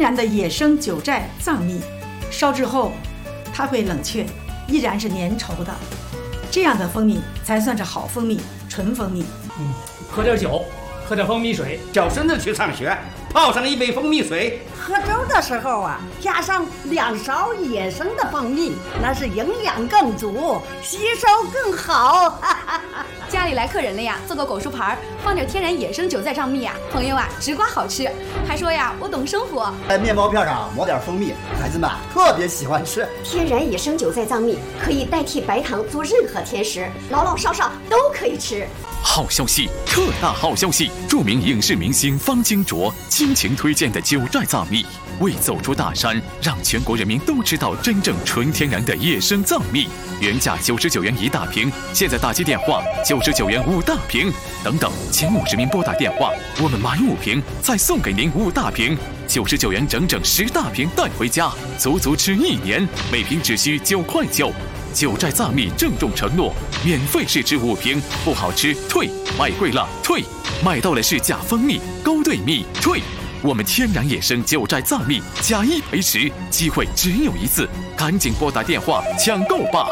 然的野生九寨藏蜜，烧制后它会冷却，依然是粘稠的，这样的蜂蜜才算是好蜂蜜，纯蜂蜜。 喝点酒，喝点蜂蜜水， 叫孙子去上学，泡上一杯蜂蜜水。 喝粥的时候啊，加上2勺野生的蜂蜜，那是营养更足，吸收更好。 家里来客人了呀，做个果蔬盘，放点天然野生九寨藏蜜啊，朋友啊直刮好吃，还说呀我懂生活。 在面包片上抹点蜂蜜，孩子们特别喜欢吃。 天然野生九寨藏蜜可以代替白糖做任何甜食，老老少少都可以吃。 好消息，特大好消息！著名影视明星方金卓倾情推荐的九寨藏蜜，为走出大山，让全国人民都知道真正纯天然的野生藏蜜。原价99元1大瓶，现在打击电话99元5大瓶，等等，前50名拨打电话，我们买5瓶再送给您5大瓶，99元整整10大瓶带回家，足足吃1年，每瓶只需9块9。九寨藏蜜郑重承诺，免费试吃5瓶，不好吃退，买贵了退，买到了是假蜂蜜、勾兑蜜退。我们天然野生九寨藏蜜假1赔10，机会只有一次，赶紧拨打电话抢购吧！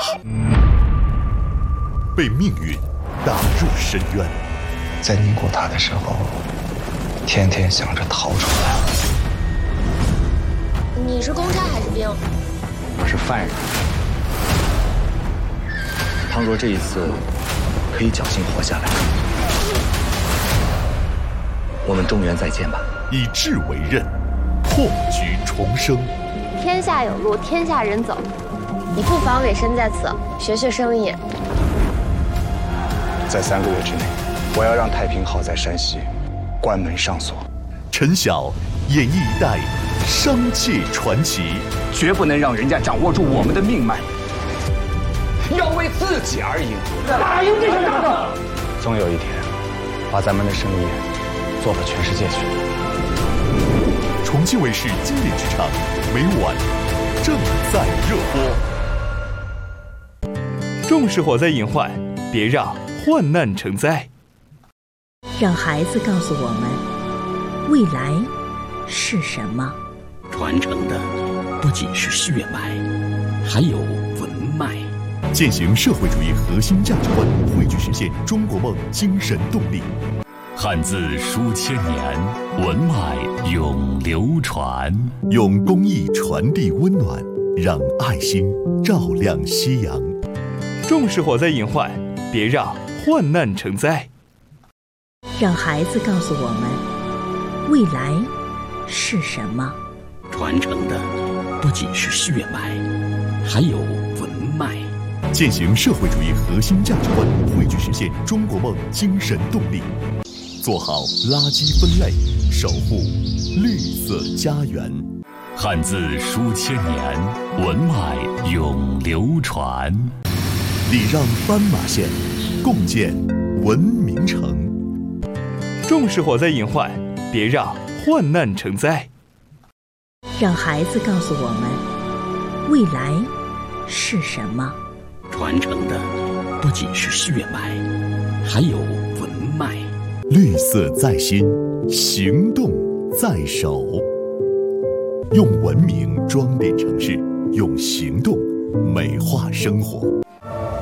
被命运打入深渊， 在拧过它的时候，天天想着逃出来。 你是公差还是兵？ 我是犯人。倘若这一次可以侥幸活下来，我们动员再见吧。 以智为刃，破局重生。 天下有路，天下人走，你不妨委身在此，学学生意。 在3个月之内，我要让太平号在山西关门上锁。 陈晓演绎一代商界传奇， 绝不能让人家掌握住我们的命脉。要为自己而赢， 打赢这场仗的。 总有一天，把咱们的生意做到全世界去。 重庆卫视经典剧场，每晚正在热播。 重视火灾隐患，别让患难成灾。 让孩子告诉我们，未来是什么？ 传承的不仅是血脉，还有文脉。 践行社会主义核心价值观，汇聚实现中国梦精神动力。 汉字书千年，文脉永流传。 用公益传递温暖，让爱心照亮夕阳。 重视火灾隐患，别让患难成灾。 让孩子告诉我们，未来是什么？ 传承的不仅是血脉，还有文脉。 践行社会主义核心价值观，汇聚实现中国梦精神动力。做好垃圾分类，守护绿色家园。 汉字书千年，文脉永流传。 礼让斑马线，共建文明城。 重视火灾隐患，别让患难成灾。 让孩子告诉我们，未来是什么？ 传承的不仅是血脉，还有文脉。 绿色在心，行动在手。用文明装点城市，用行动美化生活。